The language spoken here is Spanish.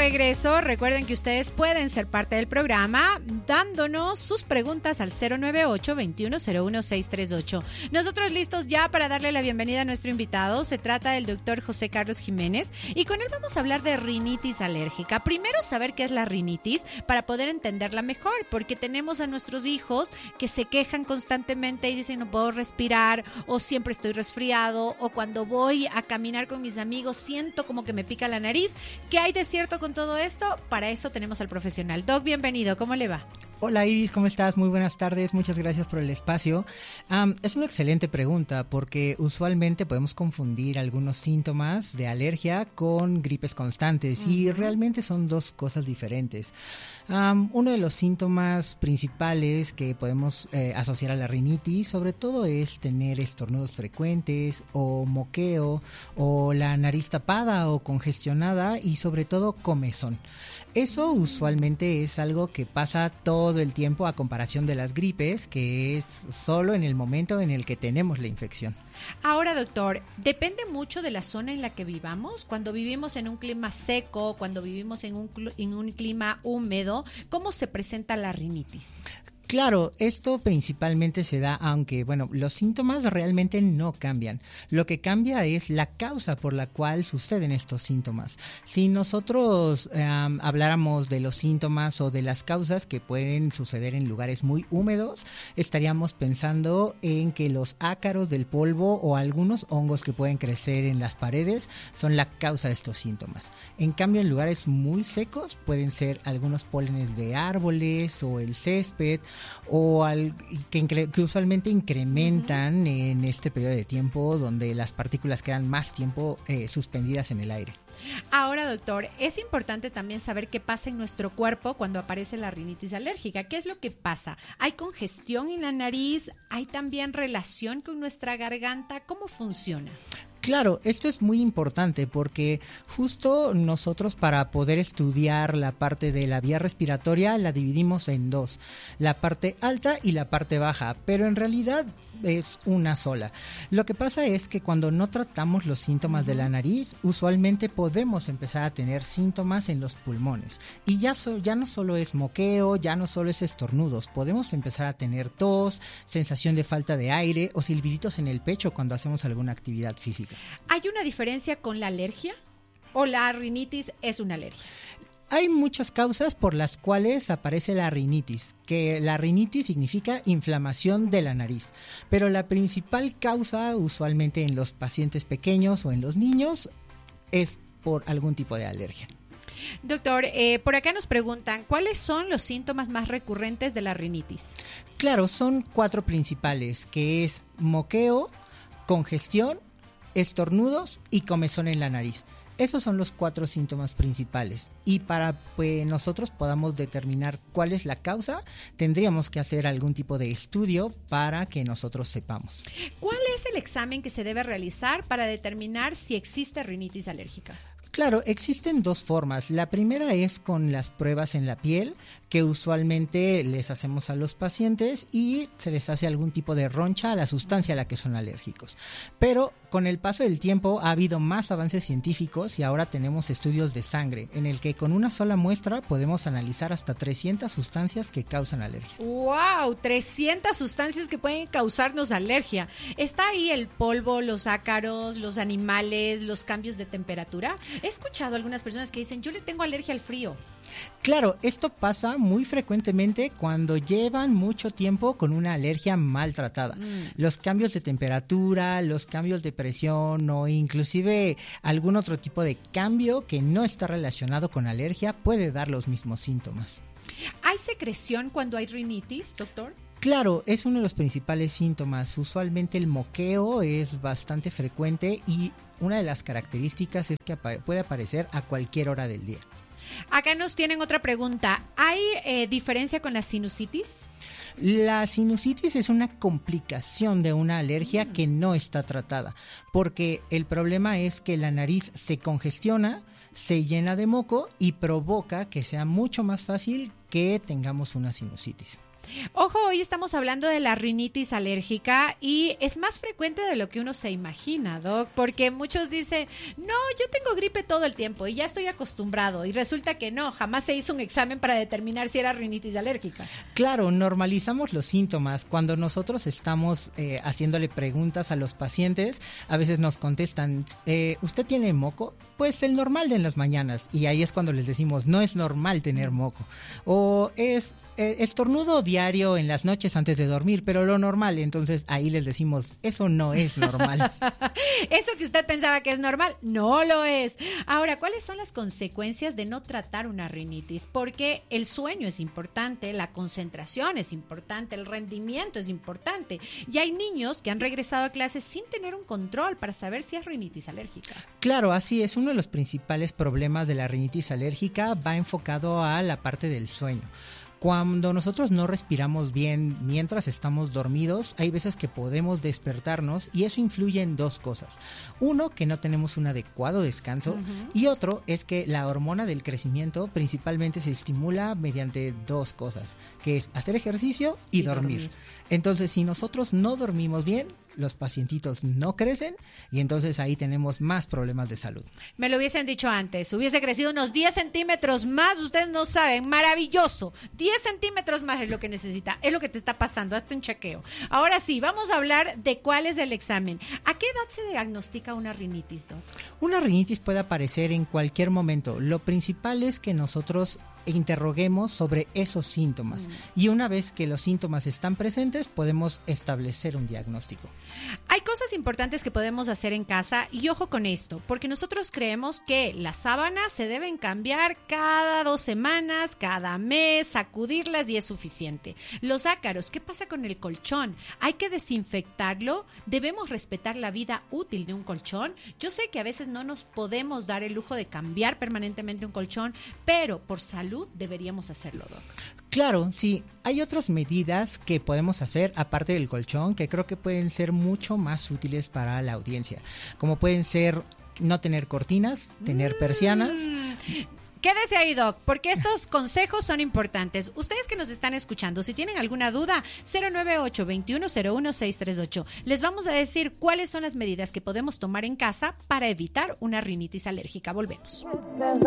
regreso. Recuerden que ustedes pueden ser parte del programa dándonos sus preguntas al 098-2101-638. Nosotros listos ya para darle la bienvenida a nuestro invitado. Se trata del doctor José Carlos Jiménez y con él vamos a hablar de rinitis alérgica. Primero saber qué es la rinitis para poder entenderla mejor, porque tenemos a nuestros hijos que se quejan constantemente y dicen no puedo respirar, o siempre estoy resfriado, o cuando voy a caminar con mis amigos siento como que me pica la nariz. ¿Qué hay de cierto con todo esto? Para eso tenemos al profesional. Doc, bienvenido, ¿cómo le va? Hola Iris, ¿cómo estás? Muy buenas tardes, muchas gracias por el espacio. Es una excelente pregunta porque usualmente podemos confundir algunos síntomas de alergia con gripes constantes y realmente son dos cosas diferentes. Uno de los síntomas principales que podemos asociar a la rinitis sobre todo es tener estornudos frecuentes o moqueo o la nariz tapada o congestionada y sobre todo comezón. Eso usualmente es algo que pasa todo el tiempo a comparación de las gripes, que es solo en el momento en el que tenemos la infección. Ahora, doctor, depende mucho de la zona en la que vivamos. Cuando vivimos en un clima seco, cuando vivimos en un clima húmedo, ¿cómo se presenta la rinitis? Claro, esto principalmente se da, aunque, los síntomas realmente no cambian. Lo que cambia es la causa por la cual suceden estos síntomas. Si nosotros habláramos de los síntomas o de las causas que pueden suceder en lugares muy húmedos, estaríamos pensando en que los ácaros del polvo o algunos hongos que pueden crecer en las paredes son la causa de estos síntomas. En cambio, en lugares muy secos pueden ser algunos pólenes de árboles o el césped, o que usualmente incrementan en este periodo de tiempo donde las partículas quedan más tiempo suspendidas en el aire. Ahora, doctor, es importante también saber qué pasa en nuestro cuerpo cuando aparece la rinitis alérgica. ¿Qué es lo que pasa? ¿Hay congestión en la nariz? ¿Hay también relación con nuestra garganta? ¿Cómo funciona? Claro, esto es muy importante porque justo nosotros para poder estudiar la parte de la vía respiratoria la dividimos en dos, la parte alta y la parte baja, pero en realidad es una sola. Lo que pasa es que cuando no tratamos los síntomas de la nariz, usualmente podemos empezar a tener síntomas en los pulmones y ya no solo es moqueo, ya no solo es estornudos, podemos empezar a tener tos, sensación de falta de aire o silbiditos en el pecho cuando hacemos alguna actividad física. ¿Hay una diferencia con la alergia o la rinitis es una alergia? Hay muchas causas por las cuales aparece la rinitis, que la rinitis significa inflamación de la nariz, pero la principal causa usualmente en los pacientes pequeños o en los niños es por algún tipo de alergia. Doctor, por acá nos preguntan, ¿cuáles son los síntomas más recurrentes de la rinitis? Claro, son 4 principales, que es moqueo, congestión, estornudos y comezón en la nariz. Esos son los 4 síntomas principales y para que nosotros podamos determinar cuál es la causa, tendríamos que hacer algún tipo de estudio para que nosotros sepamos. ¿Cuál es el examen que se debe realizar para determinar si existe rinitis alérgica? Claro, existen 2 formas. La primera es con las pruebas en la piel, que usualmente les hacemos a los pacientes y se les hace algún tipo de roncha a la sustancia a la que son alérgicos. Pero con el paso del tiempo ha habido más avances científicos y ahora tenemos estudios de sangre, en el que con una sola muestra podemos analizar hasta 300 sustancias que causan alergia. ¡Wow! 300 sustancias que pueden causarnos alergia. ¿Está ahí el polvo, los ácaros, los animales, los cambios de temperatura? He escuchado a algunas personas que dicen, yo le tengo alergia al frío. Claro, esto pasa muy frecuentemente cuando llevan mucho tiempo con una alergia maltratada. Los cambios de temperatura, los cambios de presión o inclusive algún otro tipo de cambio que no está relacionado con alergia puede dar los mismos síntomas. ¿Hay secreción cuando hay rinitis, doctor? Claro, es uno de los principales síntomas. Usualmente el moqueo es bastante frecuente y una de las características es que puede aparecer a cualquier hora del día. Acá nos tienen otra pregunta. ¿Hay diferencia con la sinusitis? La sinusitis es una complicación de una alergia que no está tratada, porque el problema es que la nariz se congestiona, se llena de moco y provoca que sea mucho más fácil que tengamos una sinusitis. Ojo, hoy estamos hablando de la rinitis alérgica y es más frecuente de lo que uno se imagina, Doc, porque muchos dicen, no, yo tengo gripe todo el tiempo y ya estoy acostumbrado, y resulta que no, jamás se hizo un examen para determinar si era rinitis alérgica. Claro, normalizamos los síntomas. Cuando nosotros estamos haciéndole preguntas a los pacientes, a veces nos contestan, ¿usted tiene moco? Pues el normal de en las mañanas, y ahí es cuando les decimos, no es normal tener moco, o es estornudo diario en las noches antes de dormir, pero lo normal. Entonces ahí les decimos, eso no es normal. Eso que usted pensaba que es normal, no lo es. Ahora, ¿cuáles son las consecuencias de no tratar una rinitis? Porque el sueño es importante, la concentración es importante, el rendimiento es importante, y hay niños que han regresado a clases sin tener un control para saber si es rinitis alérgica. Claro, así es. Uno de los principales problemas de la rinitis alérgica va enfocado a la parte del sueño. Cuando nosotros no respiramos bien mientras estamos dormidos, hay veces que podemos despertarnos, y eso influye en dos cosas. Uno, que no tenemos un adecuado descanso, y otro es que la hormona del crecimiento principalmente se estimula mediante dos cosas, que es hacer ejercicio y dormir. Entonces, si nosotros no dormimos bien, los pacientitos no crecen, y entonces ahí tenemos más problemas de salud. Me lo hubiesen dicho antes, hubiese crecido unos 10 centímetros más, ustedes no saben, maravilloso, 10 centímetros más es lo que necesita, es lo que te está pasando, hazte un chequeo. Ahora sí, vamos a hablar de cuál es el examen. ¿A qué edad se diagnostica una rinitis, Doc? Una rinitis puede aparecer en cualquier momento. Lo principal es que nosotros interroguemos sobre esos síntomas, y una vez que los síntomas están presentes, podemos establecer un diagnóstico. Hay cosas importantes que podemos hacer en casa, y ojo con esto, porque nosotros creemos que las sábanas se deben cambiar cada 2 semanas, cada mes, sacudirlas y es suficiente. Los ácaros, ¿qué pasa con el colchón? ¿Hay que desinfectarlo? ¿Debemos respetar la vida útil de un colchón? Yo sé que a veces no nos podemos dar el lujo de cambiar permanentemente un colchón, pero por salud deberíamos hacerlo, Doc. Claro, sí, hay otras medidas que podemos hacer aparte del colchón que creo que pueden ser mucho más útiles para la audiencia, como pueden ser no tener cortinas, tener persianas. Quédese ahí, Doc, porque estos consejos son importantes. Ustedes que nos están escuchando, si tienen alguna duda, 098-2101-638. Les vamos a decir cuáles son las medidas que podemos tomar en casa para evitar una rinitis alérgica. Volvemos.